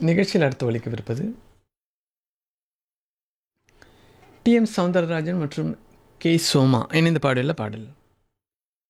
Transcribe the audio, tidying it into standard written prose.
நிகழ்ச்சியில் அடுத்து ஒலிக்கவிருப்பது D M Soundararajan மற்றும் கே சோமா இணைந்த பாடலில் பாடல்.